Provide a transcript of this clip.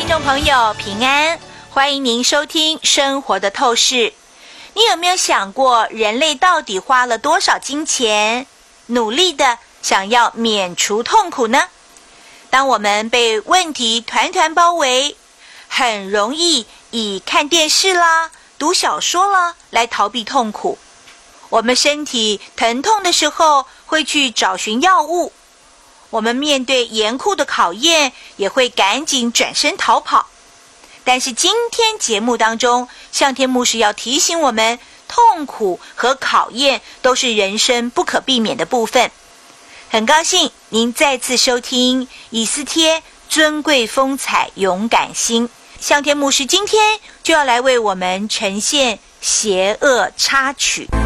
众朋友平安，欢迎您收听生活的透视。你有没有想过，人类到底花了多少金钱，努力的想要免除痛苦呢？当我们被问题团团包围，很容易以看电视啦、读小说啦来逃避痛苦。我们身体疼痛的时候会去找寻药物，我们面对严酷的考验也会赶紧转身逃跑。但是今天节目当中，向天牧师要提醒我们，痛苦和考验都是人生不可避免的部分。很高兴您再次收听以斯帖尊贵风采勇敢心，向天牧师今天就要来为我们呈现邪恶插曲。